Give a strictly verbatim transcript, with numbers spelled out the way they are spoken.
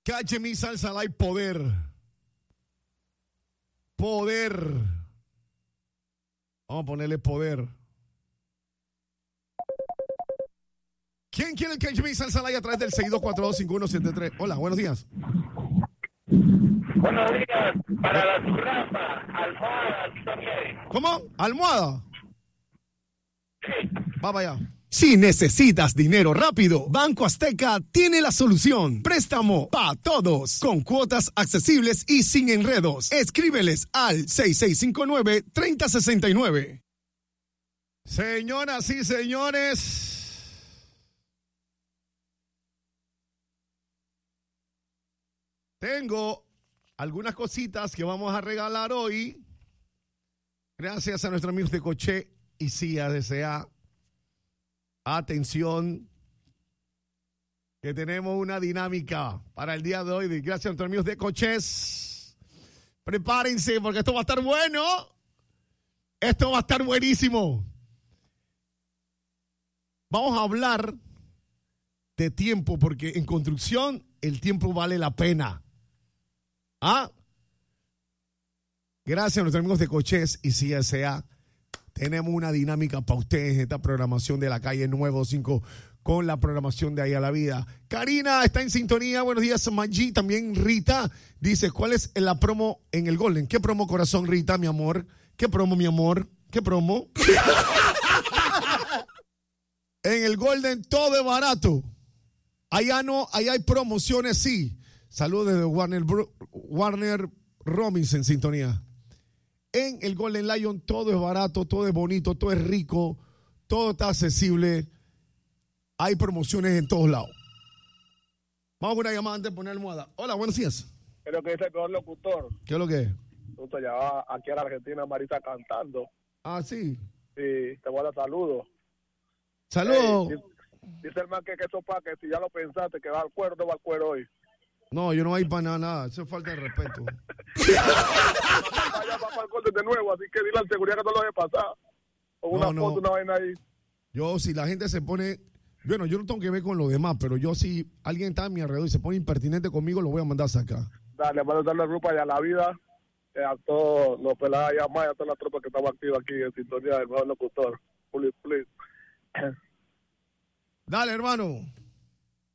Calle mi salsa live poder. Poder. Vamos a ponerle poder. ¿Quién quiere el Calle mi salsa live a través del seis dos cuatro dos cinco uno siete tres? Hola, buenos días. Buenos días. Para la surrapa, almohada, aquí también. ¿Cómo? ¿Almohada? Sí. Va para allá. Si necesitas dinero rápido, Banco Azteca tiene la solución. Préstamo para todos, con cuotas accesibles y sin enredos. Escríbeles al seis seis cinco nueve, tres cero seis nueve. Señoras y señores, tengo algunas cositas que vamos a regalar hoy. Gracias a nuestros amigos de Coché y C I A D C A. Atención, que tenemos una dinámica para el día de hoy. Gracias a nuestros amigos de Cochés. Prepárense porque esto va a estar bueno. Esto va a estar buenísimo. Vamos a hablar de tiempo porque en construcción el tiempo vale la pena. ¿Ah? Gracias a nuestros amigos de Cochés y C S A. Tenemos una dinámica para ustedes en esta programación de la calle nueve cinco con la programación de Ahí a la Vida. Karina está en sintonía. Buenos días, Maggi. También Rita dice, ¿cuál es la promo en el Golden? ¿Qué promo, corazón, Rita, mi amor? ¿Qué promo, mi amor? ¿Qué promo? En el Golden todo es barato. Allá no, allá hay promociones, sí. Saludos desde Warner, Warner Robinson en sintonía. En el Golden Lion todo es barato, todo es bonito, todo es rico, todo está accesible. Hay promociones en todos lados. Vamos con una llamada antes de poner almohada. Hola, buenos días. Creo que dice el peor locutor. ¿Qué es lo que es? Tú te llevabas aquí a la Argentina, Marita cantando. Ah, sí. Sí, te voy a dar saludos. Saludos. Hey, dice, dice el man que, que eso para que si ya lo pensaste, que va al cuero, no va al cuero hoy. No, yo no voy para nada, nada. Eso es falta de respeto. Allá va para el corte de nuevo, así que dile al seguridad que no lo deje pasar. Con una no, foto, no. una vaina ahí. Yo, si la gente se pone... Bueno, yo no tengo que ver con lo demás, pero yo si alguien está a mi alrededor y se pone impertinente conmigo, lo voy a mandar a sacar. Dale, vamos a darle al grupo allá a la vida, eh, a todos los pelados allá más, a todas las tropas que estamos activas aquí en sintonía del mejor locutor. Please, please. Dale, hermano.